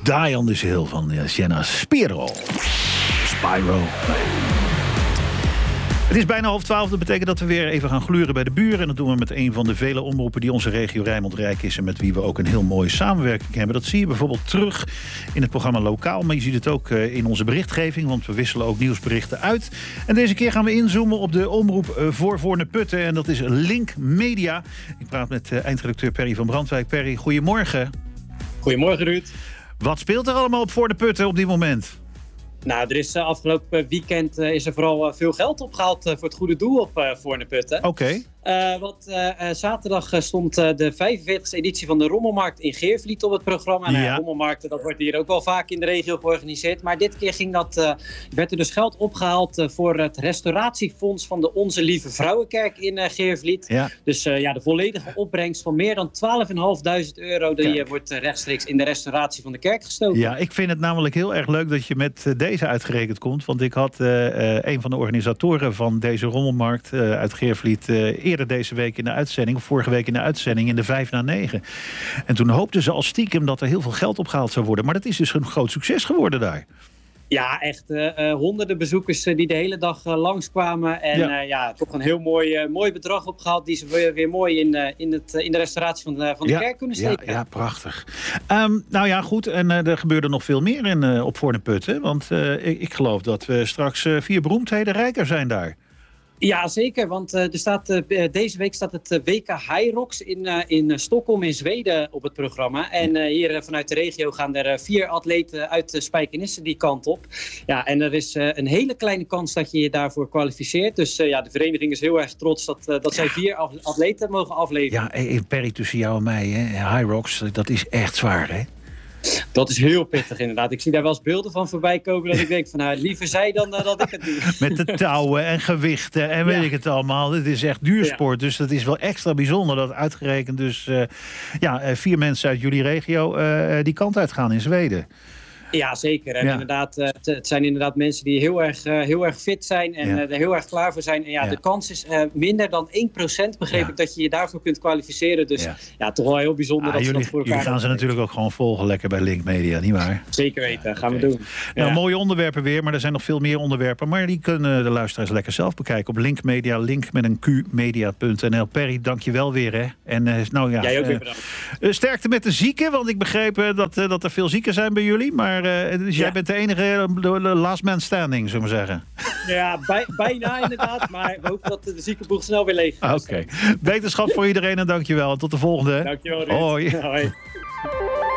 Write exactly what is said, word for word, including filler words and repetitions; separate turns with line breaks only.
Die on this Hill van uh, Sienna Spiro. Spyro. Het is bijna half twaalf. Dat betekent dat we weer even gaan gluren bij de buren. En dat doen we met een van de vele omroepen die onze regio Rijnmond rijk is. En met wie we ook een heel mooie samenwerking hebben. Dat zie je bijvoorbeeld terug in het programma Lokaal. Maar je ziet het ook in onze berichtgeving. Want we wisselen ook nieuwsberichten uit. En deze keer gaan we inzoomen op de omroep voor Voorne-Putten. En dat is Link Media. Ik praat met eindredacteur Perry van Brandwijk. Perry, goedemorgen.
Goedemorgen, Ruud.
Wat speelt er allemaal op Voorne-Putten op dit moment?
Nou, er is uh, afgelopen weekend uh, is er vooral uh, veel geld opgehaald uh, voor het goede doel op uh, Voorne-Putten.
Oké. Okay.
Uh, want uh, uh, zaterdag uh, stond uh, de vijfenveertigste editie van de Rommelmarkt in Geervliet op het programma. Ja. Nou, Rommelmarkten, dat wordt hier ook wel vaak in de regio georganiseerd. Maar dit keer ging dat, uh, werd er dus geld opgehaald uh, voor het restauratiefonds van de Onze Lieve Vrouwenkerk in uh, Geervliet. Ja. Dus uh, ja, de volledige opbrengst van meer dan twaalfduizend vijfhonderd euro die uh, wordt uh, rechtstreeks in de restauratie van de kerk gestoken.
Ja, ik vind het namelijk heel erg leuk dat je met uh, deze uitgerekend komt. Want ik had uh, uh, een van de organisatoren van deze Rommelmarkt uh, uit Geervliet uh, eerder deze week in de uitzending, of vorige week in de uitzending, in de vijf na negen. En toen hoopten ze al stiekem dat er heel veel geld opgehaald zou worden. Maar dat is dus een groot succes geworden daar.
Ja, echt uh, uh, honderden bezoekers uh, die de hele dag uh, langskwamen. En ja. Uh, ja, toch een heel mooi, uh, mooi bedrag opgehaald die ze weer, weer mooi in, uh, in, het, uh, in de restauratie van de, van de
ja,
kerk kunnen steken.
Ja, ja prachtig. Um, nou ja, goed. En uh, er gebeurde nog veel meer in, uh, op Voorne-Putten. Want uh, ik, ik geloof dat we straks uh, vier beroemdheden rijker zijn daar.
Ja, zeker. Want uh, er staat, uh, deze week staat het uh, W K Hyrox in, uh, in uh, Stockholm in Zweden op het programma. En uh, hier uh, vanuit de regio gaan er uh, vier atleten uit uh, Spijkenisse die kant op. Ja, en er is uh, een hele kleine kans dat je je daarvoor kwalificeert. Dus uh, ja, de vereniging is heel erg trots dat, uh, dat zij vier af- atleten mogen afleveren.
Ja, hey, Perry, tussen jou en mij, hè? Hyrox, dat is echt zwaar, hè?
Dat is heel pittig inderdaad. Ik zie daar wel eens beelden van voorbij komen dat ik denk van nou, liever zij dan uh, dat ik het doe.
Met de touwen en gewichten en weet ja. ik het allemaal. Het is echt duursport, ja. Dus dat is wel extra bijzonder dat uitgerekend dus uh, ja, vier mensen uit jullie regio uh, die kant uitgaan in Zweden.
Ja, zeker. En
ja.
inderdaad, uh, het zijn inderdaad mensen die heel erg, uh, heel erg fit zijn en ja. uh, er heel erg klaar voor zijn. En ja, ja. de kans is uh, minder dan één procent, begreep ja. ik, dat je je daarvoor kunt kwalificeren. Dus ja, ja toch wel heel bijzonder ah, dat
jullie,
ze dat voor elkaar
jullie gaan ze natuurlijk ook gewoon volgen lekker bij Link Media, nietwaar?
Zeker weten, gaan okay. we doen.
Nou,
ja.
mooie onderwerpen weer, maar er zijn nog veel meer onderwerpen. Maar die kunnen de luisteraars lekker zelf bekijken op Link Media, link met een q media punt n l. Perry, dank je wel weer, hè? En, uh, nou, ja,
Jij ook
uh,
weer bedankt.
Uh, sterkte met de zieken, want ik begreep uh, dat, uh, dat er veel zieken zijn bij jullie. Maar uh, dus ja. jij bent de enige de last man standing, zullen we zeggen.
Ja, bij, bijna inderdaad. Maar we hopen dat de ziekenboeg snel weer leeg gaat.
Oké. Okay. Beterschap voor iedereen en dankjewel. Tot de volgende.
Dankjewel, Ruud.
Hoi.
Hoi.